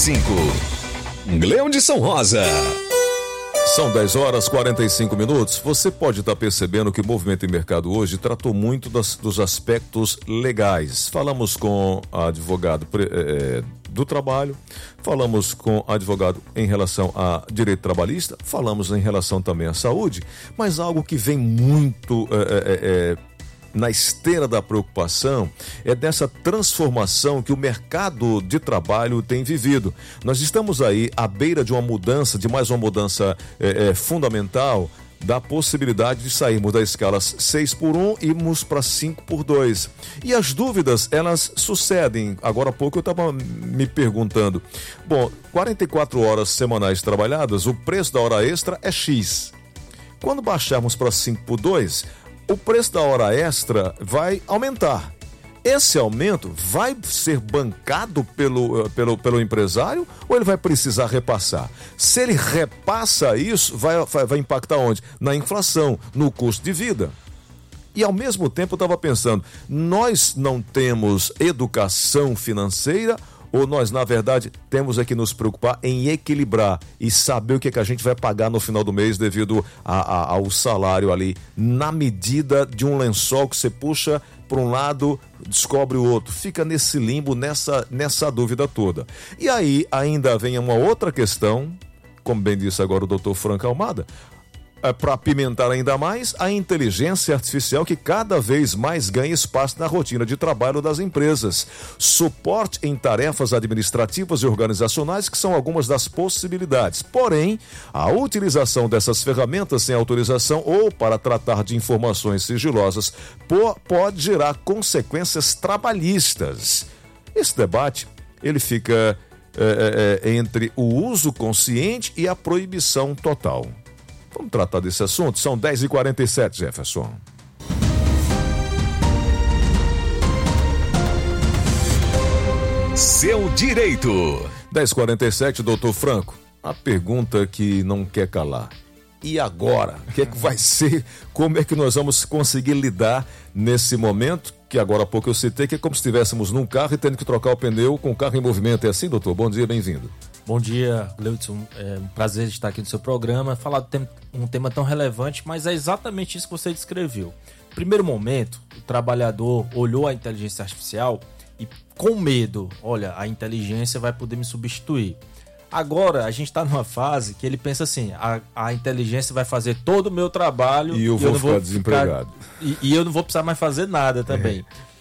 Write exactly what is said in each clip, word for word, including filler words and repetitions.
cinco. Leão de São Rosa. São dez horas e quarenta e cinco minutos. Você pode estar percebendo que o Movimento e Mercado hoje tratou muito das, dos aspectos legais. Falamos com a advogado é, do trabalho, falamos com a advogado em relação a direito trabalhista, falamos em relação também à saúde, mas algo que vem muito é, é, é, na esteira da preocupação é dessa transformação que o mercado de trabalho tem vivido. Nós estamos aí à beira de uma mudança, de mais uma mudança é, é, fundamental, da possibilidade de sairmos da escala seis por um e irmos para cinco por dois. E as dúvidas, elas sucedem. Agora há pouco eu estava me perguntando, bom, quarenta e quatro horas semanais trabalhadas, o preço da hora extra é X. Quando baixarmos para cinco por dois, o preço da hora extra vai aumentar. Esse aumento vai ser bancado pelo, pelo, pelo empresário ou ele vai precisar repassar? Se ele repassa isso, vai, vai, vai impactar onde? Na inflação, no custo de vida. E ao mesmo tempo eu estava pensando, nós não temos educação financeira ou nós, na verdade, temos é que nos preocupar em equilibrar e saber o que, é que a gente vai pagar no final do mês devido a, a, ao salário ali, na medida de um lençol que você puxa para um lado, descobre o outro. Fica nesse limbo, nessa, nessa dúvida toda. E aí ainda vem uma outra questão, como bem disse agora o doutor Franco Almada, é, para apimentar ainda mais a inteligência artificial que cada vez mais ganha espaço na rotina de trabalho das empresas. Suporte em tarefas administrativas e organizacionais, que são algumas das possibilidades. Porém, a utilização dessas ferramentas sem autorização ou para tratar de informações sigilosas pode gerar consequências trabalhistas. Esse debate, ele fica é, é, entre o uso consciente e a proibição total. Vamos tratar desse assunto? São dez e quarenta e sete, Jefferson. Seu direito. dez e quarenta e sete, doutor Franco. A pergunta que não quer calar. E agora? O que é que vai ser? Como é que nós vamos conseguir lidar nesse momento? Que agora há pouco eu citei, que é como se estivéssemos num carro e tendo que trocar o pneu com o carro em movimento. É assim, doutor? Bom dia, bem-vindo. Bom dia, Gleudson. É um prazer estar aqui no seu programa, falar de um tema tão relevante, mas é exatamente isso que você descreveu. No primeiro momento, o trabalhador olhou a inteligência artificial e, com medo, olha, a inteligência vai poder me substituir. Agora, a gente está numa fase que ele pensa assim, a, a inteligência vai fazer todo o meu trabalho e eu e vou eu não ficar vou desempregado. Ficar, e, e eu não vou precisar mais fazer nada também. É.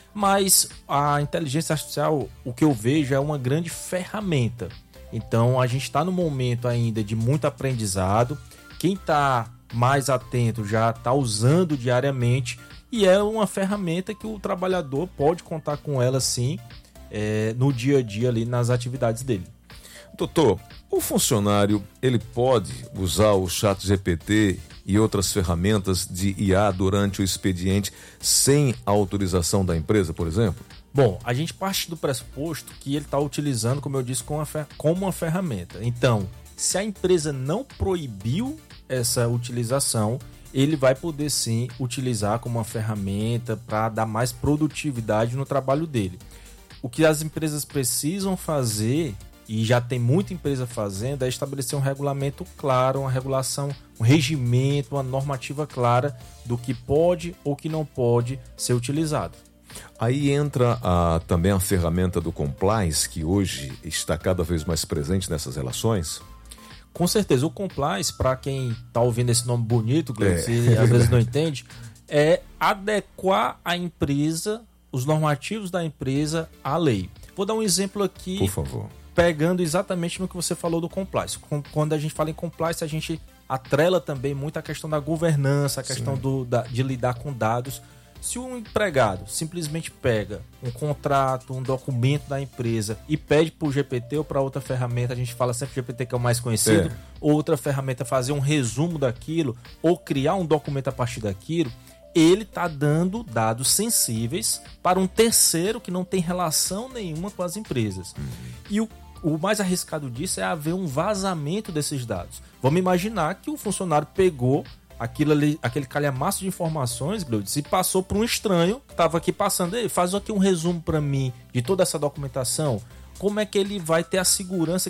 Mas a inteligência artificial, o que eu vejo é uma grande ferramenta. Então, a gente está no momento ainda de muito aprendizado. Quem está mais atento já está usando diariamente e é uma ferramenta que o trabalhador pode contar com ela, sim, é, no dia a dia, ali nas atividades dele. Doutor, o funcionário ele pode usar o chat G P T e outras ferramentas de I A durante o expediente sem a autorização da empresa, por exemplo? Bom, a gente parte do pressuposto que ele está utilizando, como eu disse, como uma, fer- como uma ferramenta. Então, se a empresa não proibiu essa utilização, ele vai poder sim utilizar como uma ferramenta para dar mais produtividade no trabalho dele. O que as empresas precisam fazer, e já tem muita empresa fazendo, é estabelecer um regulamento claro, uma regulação, um regimento, uma normativa clara do que pode ou que não pode ser utilizado. Aí entra a, também a ferramenta do compliance, que hoje está cada vez mais presente nessas relações? Com certeza, o compliance, para quem está ouvindo esse nome bonito, Gleudson, é. e às vezes não entende, é adequar a empresa, os normativos da empresa à lei. Vou dar um exemplo aqui. Por favor. Pegando exatamente no que você falou do compliance. Quando a gente fala em compliance, a gente atrela também muito a questão da governança, a questão do, da, de lidar com dados. Se um empregado simplesmente pega um contrato, um documento da empresa e pede para o G P T ou para outra ferramenta, a gente fala sempre G P T que é o mais conhecido, é. outra ferramenta fazer um resumo daquilo ou criar um documento a partir daquilo, ele está dando dados sensíveis para um terceiro que não tem relação nenhuma com as empresas. Uhum. E o O mais arriscado disso é haver um vazamento desses dados. Vamos imaginar que o funcionário pegou aquilo ali, aquele calhamaço de informações, Gleudson, e passou para um estranho que estava aqui passando. Ei, faz aqui um resumo para mim de toda essa documentação. Como é que ele vai ter a segurança